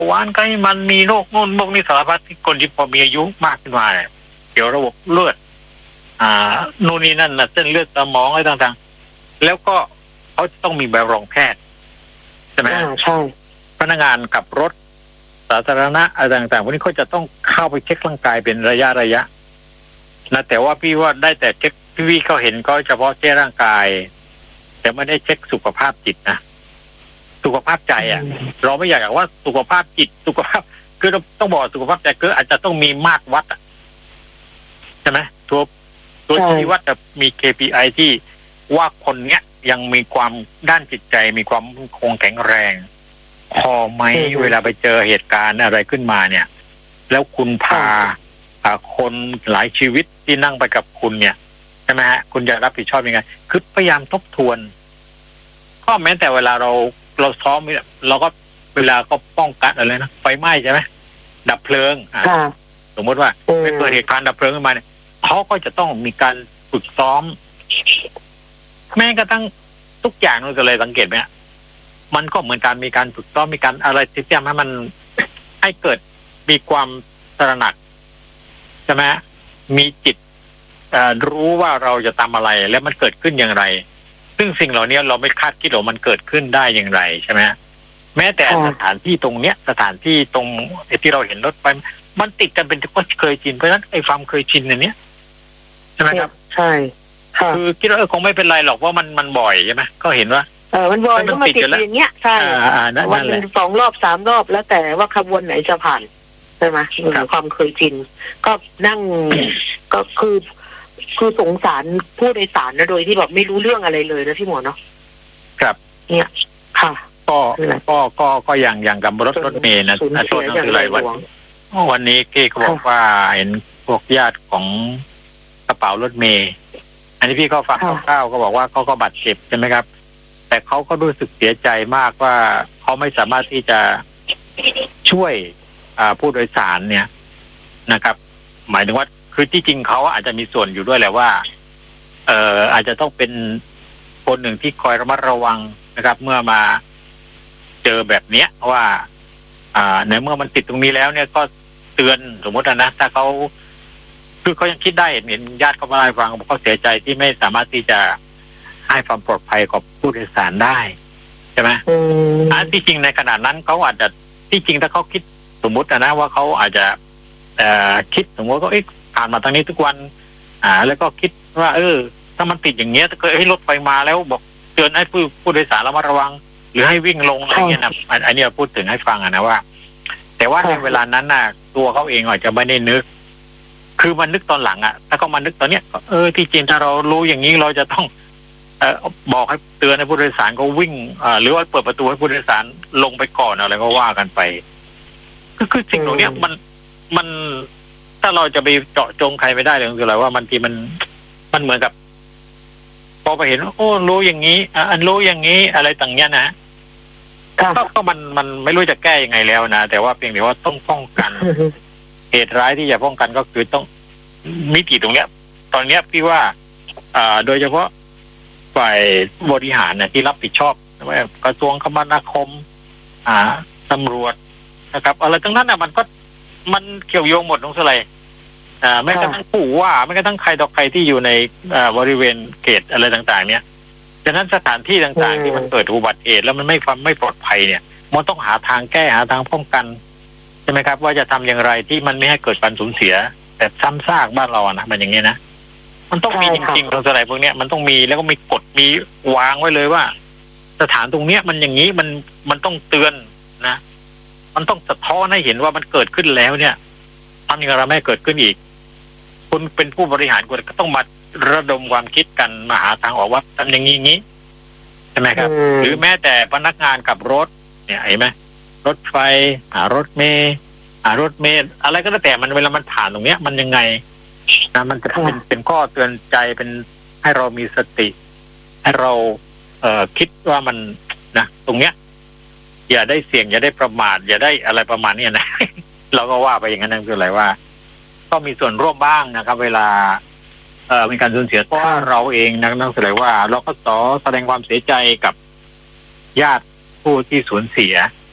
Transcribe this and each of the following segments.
หวานไขมันมีโรคโน่นโรคนี้สารพัดที่คนที่พอมีอายุมากขึ้นมาเนี่ยเกี่ยวระบบเลือดนู่นนี่นั่นนะเส้นเลือดสมองอะไรต่างๆแล้วก็เขาจะต้องมีใบรองแพทย์ใช่ไหมใช่พนักงานขับรถสาธารณะอะไรต่างๆพวกนี้เขาจะต้องเข้าไปเช็คร่างกายเป็นระยะนะแต่ว่าพี่ว่าได้แต่เช็คพี่เขาเห็นก็เฉพาะเช็คร่างกายแต่ไม่ได้เช็คสุขภาพจิตนะสุขภาพใจเราไม่อยากว่าสุขภาพจิตสุขภาพคือเราต้องบอกสุขภาพใจคืออาจจะต้องมีมาตรวัดใช่ไหมตัวชี้วัดจะมี KPI ที่ว่าคนเนี้ยยังมีความด้านจิตใจมีความคงแข็งแรงพอไหมเวลาไปเจอเหตุการณ์อะไรขึ้นมาเนี่ยแล้วคุณพาคนหลายชีวิตที่นั่งไปกับคุณเนี่ยใช่ไหมฮะคุณจะรับผิดชอบยังไงคือพยายามทบทวนก็แม้แต่เวลาเราซ้อมเราก็เวลาก็ป้องกันอะไรนะไฟไหม้ใช่ไหมดับเพลิงสมมติว่าไปเกิดเหตุการณ์ดับเพลิงขึ้นมาเนี่ยเขาก็จะต้องมีการฝึกซ้อมแม้กระทั่งทุกอย่างเราจะเลยสังเกตไหมมันก็เหมือนการมีการฝึกซ้อมมีการอะไรที่ทำให้มันให้เกิดมีความตระหนักใช่ไหมมีจิตรู้ว่าเราจะทำอะไรและมันเกิดขึ้นอย่างไรซึ่งสิ่งเหล่านี้เราไม่คาดคิดว่ามันเกิดขึ้นได้อย่างไรใช่ไหมแม้แต่สถานที่ตรงเนี้ยสถานที่ตรงที่เราเห็นรถไฟมันติดกันเป็นก็เคยชินเพราะฉะนั้นไอ้ความเคยชินอันนี้ใช่ไหมครับใช่คือคิดว่าคงไม่เป็นไรหรอกว่ามันบ่อยใช่ไหมก็เห็นว่ามันบ่อยก็มาติดอย่างเงี้ยใช่วันนึง2 รอบ 3 รอบแล้วแต่ว่าขบวนไหนจะผ่านใช่ไหมความเคยชินก็นั่งก็คือสงสารผู้โดยสารนะโดยที่แบบไม่รู้เรื่องอะไรเลยนะพี่หมอเนาะครับเนี่ยค่ะก็อย่างกับรถเมล์นะต้นคืออะไรวันนี้พี่เขาบอกว่าเห็นพวกญาติของกระเป๋ารถเมล์อันนี้พี่ก็ฟังคร่าวๆก็บอกว่าเขาก็บาดเจ็บใช่ไหมครับแต่เขาก็รู้สึกเสียใจมากว่าเขาไม่สามารถที่จะช่วยผู้โดยสารเนี่ยนะครับหมายถึงว่าคือที่จริงเขาอาจจะมีส่วนอยู่ด้วยแหละว่าอาจจะต้องเป็นคนหนึ่งที่คอยระมัดระวังนะครับเมื่อมาเจอแบบเนี้ยว่าในเมื่อมันติดตรงนี้แล้วเนี่ยก็เตือนสมมตินะถ้าเขาคือเขายังคิดได้เห็นญาติเขามาเล่าให้ฟังบอกเขาเสียใจที่ไม่สามารถที่จะให้ความปลอดภัยกับผู้โดยสารได้ใช่ไหมที่จริงในขณะนั้นเขาอาจจะที่จริงถ้าเขาคิดสมมตินะว่าเขาอาจจะคิดสมมติก็ผ่านมาทางนี้ทุกวันแล้วก็คิดว่าถ้ามันติดอย่างเงี้ยถ้าเกิดให้รถไฟมาแล้วบอกเตือนให้ผู้โดยสารระมัดระวังหรือให้วิ่งลงอะไรเงี้ยนะอันนี้พูดถึงให้ฟังนะว่าแต่ว่าในเวลานั้นน่ะตัวเขาเองอาจจะไม่ได้นึกคือมันนึกตอนหลังถ้าเขามานึกตอนเนี้ยที่จริงถ้าเรารู้อย่างนี้เราจะต้องบอกให้เตือนให้ผู้โดยสารก็วิ่งหรือว่าเปิดประตูให้ผู้โดยสารลงไปก่อนอะไรก็ว่ากันไปคือสิ่งตรงเนี้ยมันถ้าเราจะไปเจาะจงใครไม่ได้เลยคืออะไรว่าบางทีมันเหมือนกับพอไปเห็นรู้อย่างนี้อันรู้อย่างนี้อะไรต่างเนี้ยนะก็มันไม่รู้จะแก้ยังไงแล้วนะแต่ว่าเพียงแต่ว่าต้องป้องกันเหตุร้ายที่จะป้องกันก็คือต้องมิติตรงเนี้ยตอนเนี้ยพี่ว่าโดยเฉพาะฝ่ายบริหารเนี่ยที่รับผิดชอบกระทรวงคมนาคมตำรวจนะครับอะไรทั้งนั้นมันเกี่ยวโยงหมดตรงส่วนอะไรไม่กระทั่งผู้ว่าไม่กระทั่งใครต่อใครที่อยู่ในบริเวณเขตอะไรต่างๆเนี่ยฉะนั้นสถานที่ต่างๆที่มันเกิดอุบัติเหตุแล้วมันไม่ปลอดภัยเนี่ยมันต้องหาทางแก้หาทางป้องกันใช่ไหมครับว่าจะทำอย่างไรที่มันไม่ให้เกิดการสูญเสียแบบซ้ำซากบ้านเรานะมันอย่างนี้นะมันต้องมีจริงๆตรงส่วนอะไรพวกนี้มันต้องมีแล้วก็มีกฎมีวางไว้เลยว่าสถานตรงเนี้ยมันอย่างนี้มันต้องเตือนนะมันต้องสะท้อนให้เห็นว่ามันเกิดขึ้นแล้วเนี่ยทำอย่างไรไม่ให้เกิดขึ้นอีกคุณเป็นผู้บริหารคุณก็ต้องมาระดมความคิดกันมาหาทางออกว่าทำอย่างนี้ใช่ไหมครับหรือแม้แต่พนักงานขับรถเนี่ยเห็นไหมรถไฟรถเมล์อะไรก็แล้วแต่มันเวลามันผ่านตรงเนี้ยมันยังไงนะมันจะเป็นข้อเตือนใจเป็นให้เรามีสติให้เราคิดว่ามันนะตรงเนี้ยอย่าได้เสี่ยงอย่าได้ประมาทอย่าได้อะไรประมาณนี้นะ เราก็ว่าไปอย่างนั้นนั่นคืออะไรว่าก็มีส่วนร่วมบ้างนะครับเวลามีการสูญเสียเพราะว่าเราเองนั่นแสดงว่าเราก็แสดงความเสียใจกับญาติผู้ที่สูญเสีย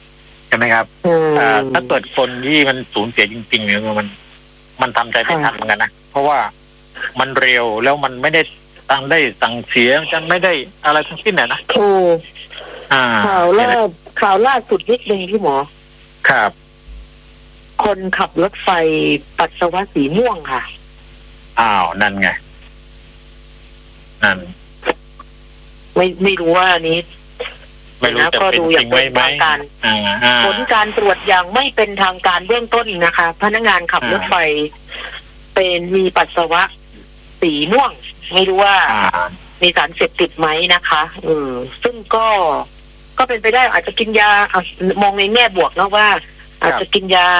ใช่ไหมครับถ้าเกิดคนที่มันสูญเสียจริงๆเนี่ยมันทำใจไม่ทันเหมือนกันนะเพราะว่ามันเร็วแล้วมันไม่ได้สั่งเสียจะไม่ได้อะไรทั้งสิ้นนะถูกข่าวล่าสุดนิดนึงพี่หมอครับคนขับรถไฟปัสสาวะสีม่วงค่ะอ้าวนั่นไงนั่นไม่รู้ว่านี้ไม่รู้จะเป็นจริงไหมผลการตรวจอย่างไม่เป็นทางการเบื้องต้นนะคะพนักงานขับรถไฟเป็นมีปัสสาวะสีม่วงไม่รู้ว่ามีสารเสพติดไหมนะคะซึ่งก็เป็นไปได้อาจจะกินยามองในแง่บวกนะว่าอาจจะกินยา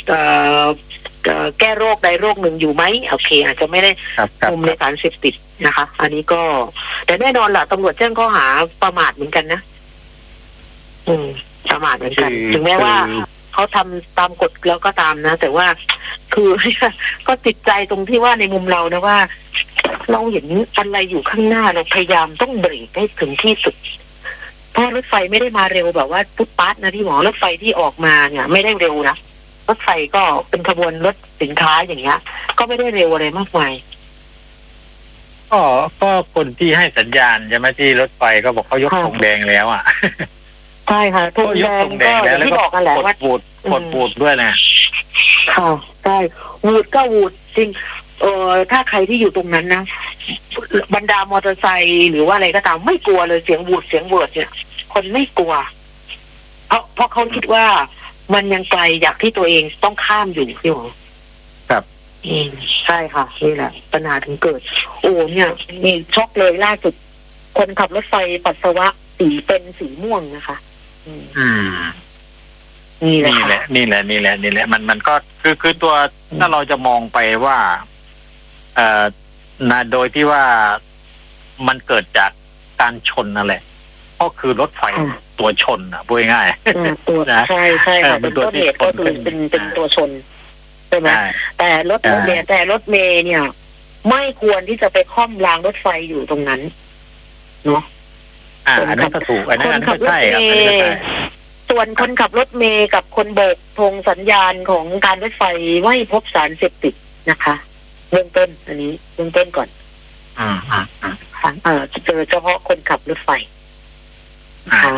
แก้โรคใดโรคหนึ่งอยู่ไหมโอเคอาจจะไม่ได้คุมในสารเสพติดนะคะอันนี้ก็แต่แน่นอนแหละตำรวจแจ้งข้อหาประมาทเหมือนกันนะประมาทเหมือนกันถึงแม้ว่าเขาทำตามกฎแล้วก็ตามนะแต่ว่าคือก็ติดใจตรงที่ว่าในมุมเรานะว่าเราเห็นอะไรอยู่ข้างหน้าเราพยายามต้องเบรกให้ถึงที่สุดเพราะรถไฟไม่ได้มาเร็วแบบว่าปุ๊บปั๊บนะพี่หมอรถไฟที่ออกมาเนี่ยไม่ได้เร็วนะรถไฟก็เป็นขบวนรถสินค้าอย่างเงี้ยก็ไม่ได้เร็วอะไรมากมายก็คนที่ให้สัญญาณใช่ไหมที่รถไฟก็บอกเขายกธงแดงแล้วอ่ะใช่ค่ะธงแดงก็ที่บอกกันแหละว่าบูดด้วยนะค่ะใช่วูดก็วูดจริงถ้าใครที่อยู่ตรงนั้นนะบรรดามอเตอร์ไซค์หรือว่าอะไรก็ตามไม่กลัวเลยเสียงวูดเสียงเวิร์ดเนี่ยคนไม่กลัวเพราะเขาคิดว่ามันยังไกลจากที่ตัวเองต้องข้ามอยู่พี่หมอครับใช่ค่ะนี่แหละปัญหาถึงเกิดโอ้เนี่ยมีช็อกเลยล่าสุดคนขับรถไฟปัสสาวะเป็นสีม่วงนะคะนี่แหละมันก็คือตัวถ้าเราจะมองไปว่าโดยที่ว่ามันเกิดจากการชนนั่นแหละก็คือรถไฟตัวชนอ่ะพูดง่ายตัวนะใช่ค่ะเป็นต้นเหตุก็คือเป็นตัวชนใช่ไหมแต่รถเมล์เนี่ยไม่ควรที่จะไปค่อมรางรถไฟอยู่ตรงนั้นเนาะอันนั้นก็ถูกอันนั้นก็ใช่ครับส่วนคนขับรถเมล์กับคนโบกธงสัญญาณของการรถไฟไม่พบสารเสพติดนะคะเบื้องต้นอันนี้เบื้องต้นก่อนเจอเฉพาะคนขับรถไฟค่ะ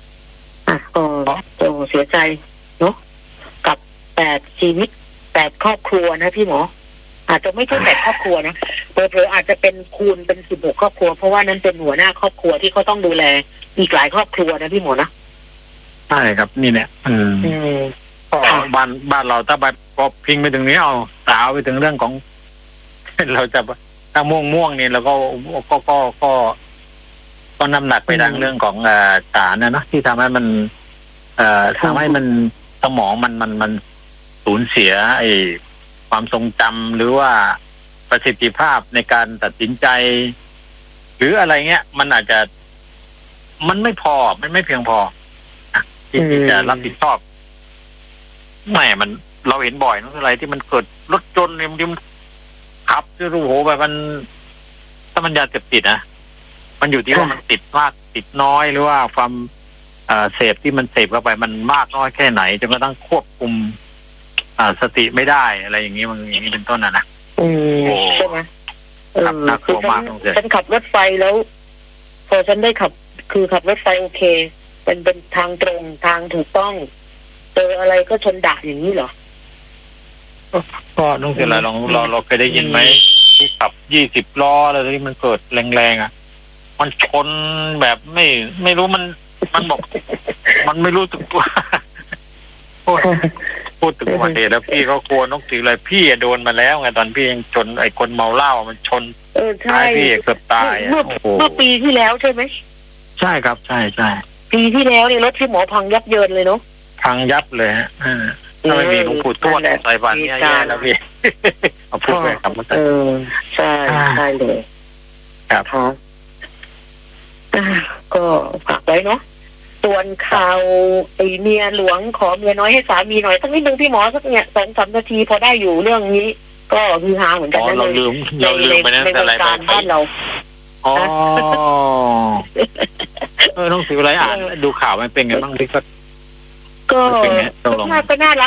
ก็เสียใจเนาะกับ8 ชีวิต8 ครอบครัวนะพี่หมออาจจะไม่ใช่8 ครอบครัวนะเผลอๆอาจจะเป็นคูณเป็น16 ครอบครัวเพราะว่านั้นเป็นหัวหน้าครอบครัวที่เขาต้องดูแลอีกหลายครอบครัวนะพี่หมอนะใช่ครับนี่เนี่ยบ้านเราถ้าบัดพอพิงไปถึงนี้เอาสาวไปถึงเรื่องของเราจะถ้าม่วงนี่เราก็น้ำหนักไปทางเรื่องของสารนะเนาะที่ทำให้มันทำให้มันสมองมันสูญเสียความทรงจำหรือว่าประสิทธิภาพในการตัดสินใจหรืออะไรเงี้ยมันอาจจะมันไม่พอมันไม่เพียงพอที่จะรับผิดชอบไม่มันเราเห็นบ่อยนะอะไรที่มันเกิดรถยนต์เนี่ยมันขับจะรู้โหแบบมันถ้ามันยาเสพติดนะมันอยู่ที่ว่ามันติดมากติดน้อยหรือว่าความเสพที่มันเสพเข้าไปมันมากน้อยแค่ไหนจนกระทั่งควบคุมสติไม่ได้อะไรอย่างนี้มันอย่างนี้เป็นต้นนะใช่ไหมขับน่ากลัวมากฉันขับรถไฟแล้วพอฉันได้ขับรถไฟโอเคเป็นทางตรงทางถูกต้องเจออะไรก็ชนดะอย่างนี้เหรอก็น้องเสียอะไรเราเคยได้ยินไหมที่ขับ20 ล้ออะไรที่มันเกิดแรงๆอ่ะมันชนแบบไม่รู้มันบอกมันไม่รู้สึกตัวพูดถึงอุบัติเหตุแล้วพี่ก็กลัวน้องสีอะไรพี่โดนมาแล้วไงตอนพี่ยังชนไอ้คนเมาเหล้ามันชนใช่พี่เกือบตายเมื่อปีที่แล้วใช่ไหมใช่ครับใช่ปีที่แล้วเนี่ยรถที่หมอพังยับเยินเลยเนาะพังยับเลยฮะถ้าไม่มีหลวงปู่ทวดใส่บาตรเนี่ยแย่แล้วพี่เอาพูดไปครับใช่เลยครับก็ฝากไว้เนาะส่วนข่าวไอเมียหลวงขอเมียน้อยให้สามีหน่อยสักนิดนึงพี่หมอสักเนี่ย2-3 นาทีพอได้อยู่เรื่องนี้ก็ฮือฮาเหมือนกันนะเราลืมไปนั่นแต่อะไรบ้านเราน้องสิวอะไรอ่านดูข่าวมันเป็นไงบ้างพี่ก็ก็เป็นไงตกลงก็น่ารัก